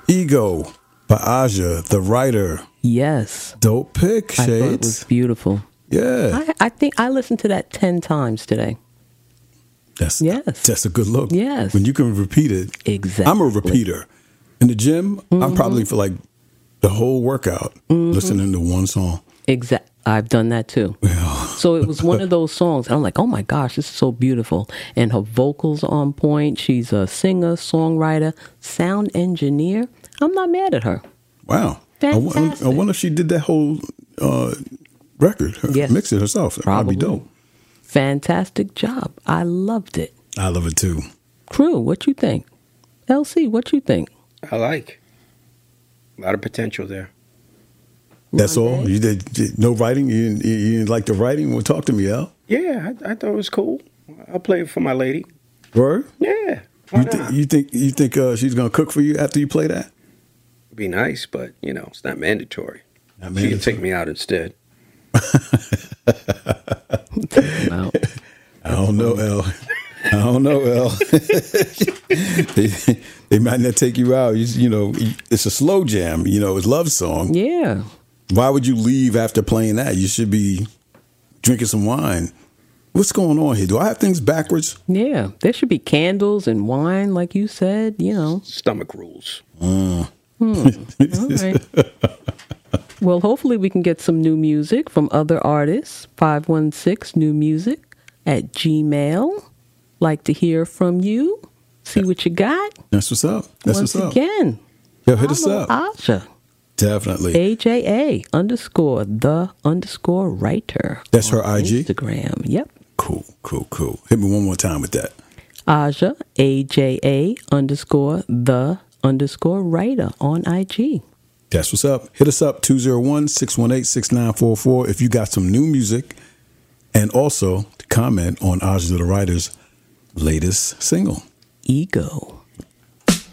Ego by Aja, the writer. Yes. Dope pick, Shades. I thought it was beautiful. Yeah. I think I listened to that 10 times today. That's a good look. Yes. When you can repeat it. Exactly. I'm a repeater. In the gym, I'm probably for like the whole workout listening to one song. I've done that too. So it was one of those songs. And I'm like, oh my gosh, this is so beautiful. And her vocals are on point. She's a singer, songwriter, sound engineer. I'm not mad at her. Wow. Fantastic. I wonder if she did that whole record, mix it herself. Probably. That'd be dope. Fantastic job. I loved it. I love it too. Crew, what you think? LC, what you think? I like. A lot of potential there. That's all? You did no writing? You didn't like the writing? Well, talk to me, Al. Yeah, I thought it was cool. I'll play it for my lady. Word? Yeah. You think she's gonna cook for you after you play that? It'd be nice, but it's not mandatory. Not She can take me out instead. I don't know, L. They might not take you out. It's a slow jam. It's a love song. Yeah. Why would you leave after playing that? You should be drinking some wine. What's going on here? Do I have things backwards? Yeah. There should be candles and wine, like you said, Stomach rules. All right. Well, hopefully we can get some new music from other artists. 516newmusic@gmail. Like to hear from you. See what you got. That's what's up. Once again. Yo, hit us up. Aja. Definitely. AJA__writer. That's her IG? Instagram. Yep. Cool. Hit me one more time with that. Aja, AJA__writer on IG. That's what's up. Hit us up, 201-618-6944 if you got some new music, and also to comment on Aja the Writer's latest single. Ego.